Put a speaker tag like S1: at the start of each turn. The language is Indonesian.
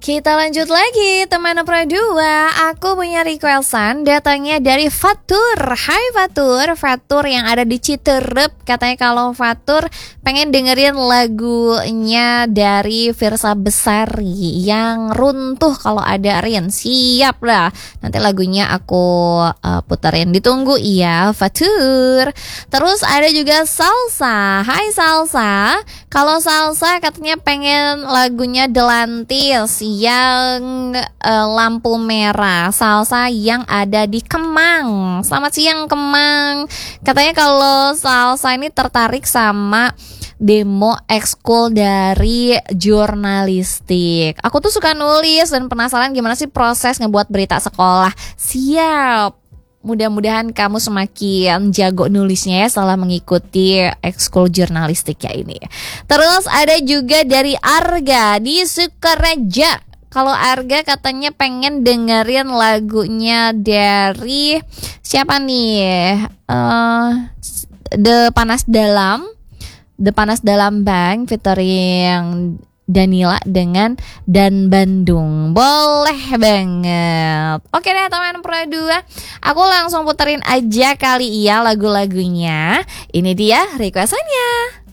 S1: Kita lanjut lagi teman Pro 2. Aku punya requestan datangnya dari Fatur. Hai Fatur yang ada di Citerep. Katanya kalau Fatur pengen dengerin lagunya dari Virsa Besari yang Runtuh kalau ada Rin. Siap lah, nanti lagunya aku puterin. Ditunggu iya Fatur. Terus ada juga Salsa. Hai Salsa. Kalau Salsa katanya pengen lagunya Delantis yang lampu merah, Salsa yang ada di Kemang. Selamat siang Kemang. Katanya kalau Salsa ini tertarik sama demo ekskul dari jurnalistik. Aku tuh suka nulis dan penasaran gimana sih proses ngebuat berita sekolah. Siap. Mudah-mudahan kamu semakin jago nulisnya ya setelah mengikuti ekskul jurnalistik ya ini. Terus ada juga dari Arga di Sukareja. Kalau Arga katanya pengen dengerin lagunya dari siapa nih? The Panas Dalam Bang featuring Danila dengan Dan Bandung. Boleh banget. Oke deh teman Pro 2, aku langsung puterin aja kali ya lagu-lagunya. Ini dia requestannya.